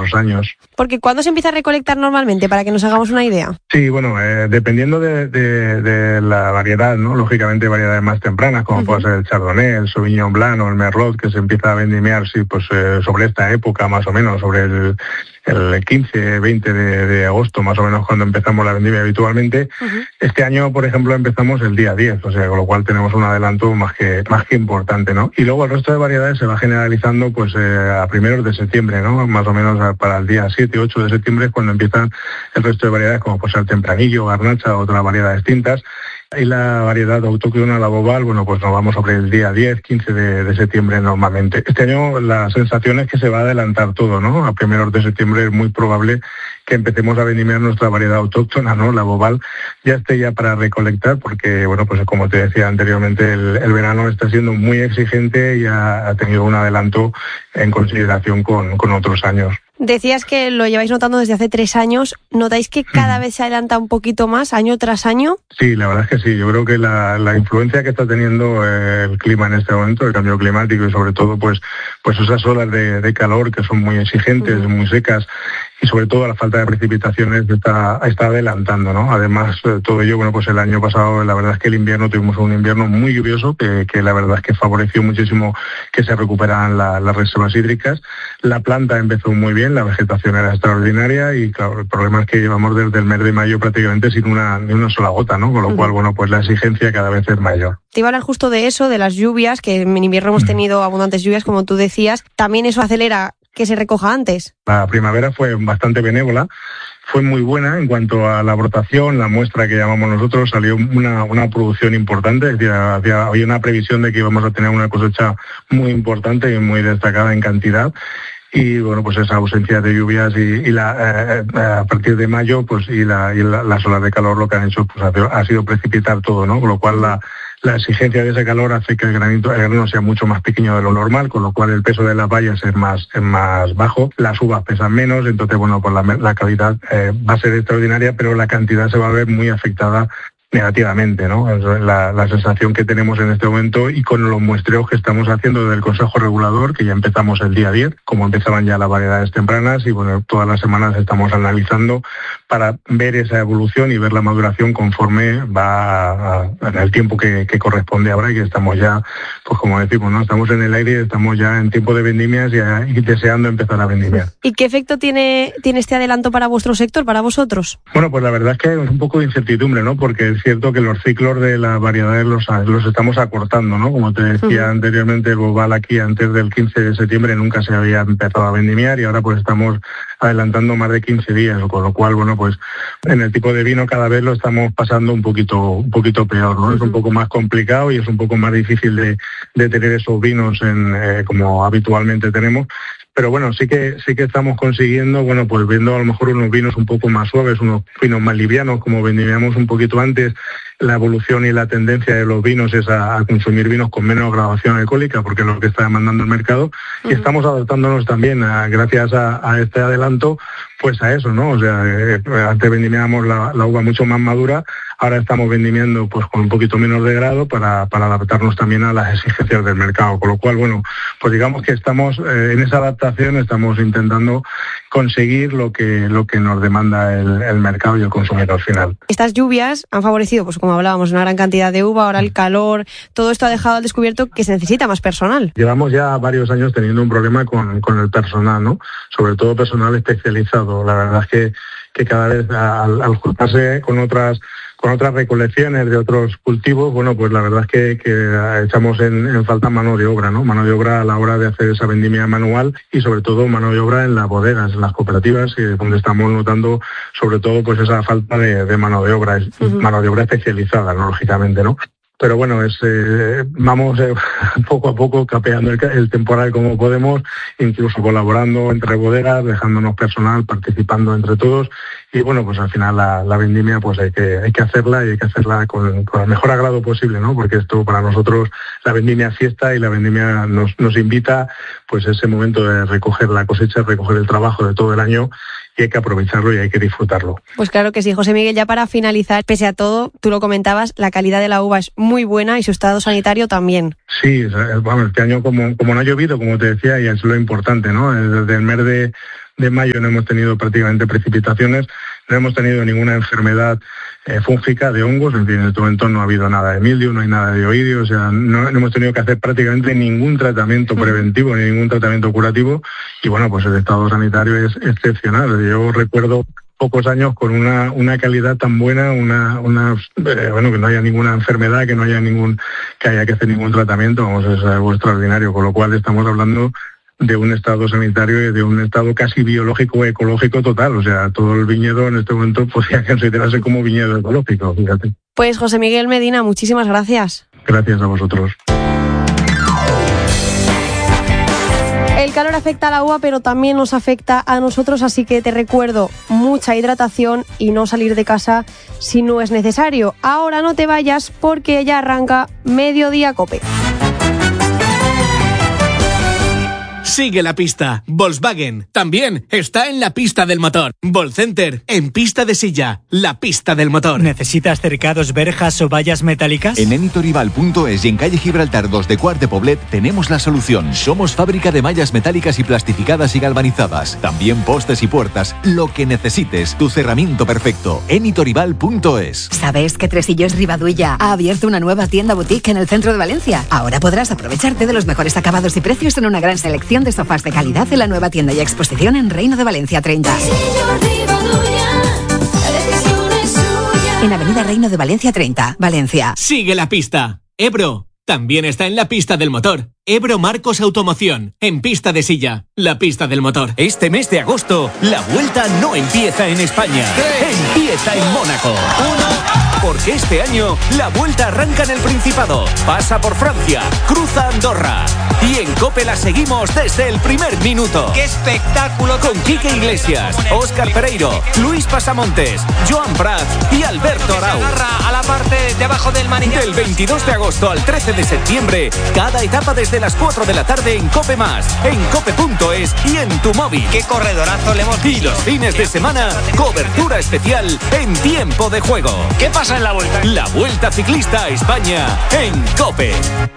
otros años. Porque ¿cuándo se empieza a recolectar normalmente, para que nos hagamos una idea? Sí, bueno, dependiendo de la variedad, ¿no? Lógicamente variedades más tempranas, como puede ser el Chardonnay, el Sauvignon Blanc o el Merlot, que se empieza a vendimiar, sí, pues sobre esta época más o menos, sobre el 15, 20 de agosto, más o menos, cuando empezamos la vendimia habitualmente. Este año, por ejemplo, empezamos el día 10, o sea, con lo cual tenemos un adelanto más que importante, ¿no? Y luego el resto de variedades se va generalizando pues a primeros de septiembre, ¿no? Más o menos para el día 7, 8 de septiembre es cuando empiezan el resto de variedades, como pues el tempranillo, garnacha, otras variedades tintas. Y la variedad autóctona, la Bobal, bueno, pues nos vamos sobre el día 10, 15 de septiembre normalmente. Este año la sensación es que se va a adelantar todo, ¿no? A primeros de septiembre es muy probable que empecemos a vendimiar nuestra variedad autóctona, ¿no? La Bobal ya esté ya para recolectar, porque, bueno, pues como te decía anteriormente, el verano está siendo muy exigente y ha tenido un adelanto en consideración con otros años. Decías que lo lleváis notando desde hace 3 años. ¿Notáis que cada vez se adelanta un poquito más, año tras año? Sí, la verdad es que sí. Yo creo que la influencia que está teniendo el clima en este momento, el cambio climático y sobre todo pues esas olas de calor que son muy exigentes, muy secas, y sobre todo la falta de precipitaciones está adelantando, ¿no? Además, todo ello, bueno, pues el año pasado la verdad es que el invierno, tuvimos un invierno muy lluvioso que la verdad es que favoreció muchísimo que se recuperaran las reservas hídricas. La planta empezó muy bien, la vegetación era extraordinaria y claro, el problema es que llevamos desde el mes de mayo prácticamente sin ni una sola gota, ¿no? Con lo cual, bueno, pues la exigencia cada vez es mayor. Te iba a hablar justo de eso, de las lluvias, que en invierno hemos tenido abundantes lluvias, como tú decías. También eso acelera que se recoja antes. La primavera fue bastante benévola, fue muy buena en cuanto a la brotación, la muestra que llamamos nosotros, salió una producción importante, es decir, había una previsión de que íbamos a tener una cosecha muy importante y muy destacada en cantidad. Y bueno, pues esa ausencia de lluvias a partir de mayo, pues las olas de calor lo que han hecho pues ha sido precipitar todo, ¿no? Con lo cual la exigencia de ese calor hace que el grano sea mucho más pequeño de lo normal, con lo cual el peso de las bayas es más bajo, las uvas pesan menos, entonces bueno, pues la calidad va a ser extraordinaria, pero la cantidad se va a ver muy afectada negativamente, ¿no? La sensación que tenemos en este momento y con los muestreos que estamos haciendo del Consejo Regulador, que ya empezamos el día 10, como empezaban ya las variedades tempranas, y bueno, todas las semanas estamos analizando para ver esa evolución y ver la maduración conforme va en el tiempo que corresponde ahora y que estamos ya, pues como decimos, ¿no? Estamos en el aire y estamos ya en tiempo de vendimias y deseando empezar a vendimiar. ¿Y qué efecto tiene este adelanto para vuestro sector, para vosotros? Bueno, pues la verdad es que hay un poco de incertidumbre, ¿no? Porque es cierto que los ciclos de las variedades los estamos acortando, ¿no? Como te decía anteriormente, el Bobal aquí antes del 15 de septiembre nunca se había empezado a vendimiar y ahora pues estamos adelantando más de 15 días, con lo cual, bueno, pues en el tipo de vino cada vez lo estamos pasando un poquito peor, ¿no? Es un poco más complicado y es un poco más difícil de tener esos vinos como habitualmente tenemos. Pero bueno, sí que estamos consiguiendo, bueno, pues viendo a lo mejor unos vinos un poco más suaves, unos vinos más livianos, como vendimiamos un poquito antes. La evolución y la tendencia de los vinos es a consumir vinos con menos graduación alcohólica, porque es lo que está demandando el mercado. Y estamos adaptándonos también, gracias a este adelanto, pues a eso, ¿no? O sea, antes vendimiábamos la uva mucho más madura, ahora estamos vendimiando pues con un poquito menos de grado para adaptarnos también a las exigencias del mercado. Con lo cual, bueno, pues digamos que estamos en esa adaptación, estamos intentando conseguir lo que nos demanda el mercado y el consumidor final. Estas lluvias han favorecido, pues como hablábamos, una gran cantidad de uva, ahora el calor, todo esto ha dejado al descubierto que se necesita más personal. Llevamos ya varios años teniendo un problema con el personal, ¿no? Sobre todo personal especializado. La verdad es que cada vez al juntarse con otras recolecciones de otros cultivos, bueno, pues la verdad es que echamos en falta mano de obra, ¿no? Mano de obra a la hora de hacer esa vendimia manual y sobre todo mano de obra en las bodegas, en las cooperativas, donde estamos notando sobre todo pues esa falta de mano de obra, mano de obra especializada, ¿no? Lógicamente, ¿no? Pero bueno, vamos poco a poco capeando el temporal como podemos, incluso colaborando entre bodegas, dejándonos personal, participando entre todos. Y bueno, pues al final la vendimia pues hay que hacerla y hay que hacerla con el mejor agrado posible, ¿no? Porque esto para nosotros, la vendimia es fiesta y la vendimia nos invita pues ese momento de recoger la cosecha, recoger el trabajo de todo el año, y hay que aprovecharlo y hay que disfrutarlo. Pues claro que sí, José Miguel, ya para finalizar, pese a todo, tú lo comentabas, la calidad de la uva es muy buena y su estado sanitario también. Sí, bueno, este año como no ha llovido, como te decía, y es lo importante, ¿no? Desde el mes de mayo no hemos tenido prácticamente precipitaciones, no hemos tenido ninguna enfermedad fúngica de hongos, en fin, en este momento no ha habido nada de mildio, no hay nada de oidio, o sea, no hemos tenido que hacer prácticamente ningún tratamiento preventivo ni ningún tratamiento curativo, y bueno, pues el estado sanitario es excepcional. Yo recuerdo pocos años con una calidad tan buena, bueno, que no haya ninguna enfermedad, que no haya que haya que hacer ningún tratamiento, vamos, es algo extraordinario, con lo cual estamos hablando de un estado sanitario y de un estado casi biológico, ecológico total. O sea, todo el viñedo en este momento podría considerarse como viñedo ecológico, fíjate. Pues José Miguel Medina, muchísimas gracias. Gracias a vosotros. El calor afecta a la uva, pero también nos afecta a nosotros, así que te recuerdo, mucha hidratación y no salir de casa si no es necesario. Ahora no te vayas porque ya arranca Mediodía Cope. Sigue la pista. Volkswagen también está en la pista del motor. Volcenter en pista de silla, la pista del motor. ¿Necesitas cercados, verjas o vallas metálicas? En enitorival.es y en calle Gibraltar 2 de Quart de Poblet tenemos la solución. Somos fábrica de mallas metálicas y plastificadas y galvanizadas. También postes y puertas. Lo que necesites. Tu cerramiento perfecto. enitorival.es. ¿Sabes que Tresillos Ribaduilla ha abierto una nueva tienda boutique en el centro de Valencia? Ahora podrás aprovecharte de los mejores acabados y precios en una gran selección de sofás de calidad en la nueva tienda y exposición en Reino de Valencia 30. En Avenida Reino de Valencia 30, Valencia. Sigue la pista. Ebro también está en la pista del motor. Ebro Marcos Automoción, en pista de silla, la pista del motor. Este mes de agosto, la vuelta no empieza en España, empieza en Mónaco. Porque este año, la vuelta arranca en el Principado, pasa por Francia, cruza Andorra. Y en COPE la seguimos desde el primer minuto. ¡Qué espectáculo! Con Quique Iglesias, Óscar Pereiro, Luis Pasamontes, Joan Prats y Alberto Arau. A la parte de abajo del manillar. Del 22 de agosto al 13 de septiembre, cada etapa desde las 4 de la tarde en COPE+, en cope.es y en tu móvil. ¡Qué corredorazo le hemos visto! Y los fines de semana, cobertura especial en tiempo de juego. ¿Qué pasa en la vuelta? La Vuelta Ciclista a España en COPE.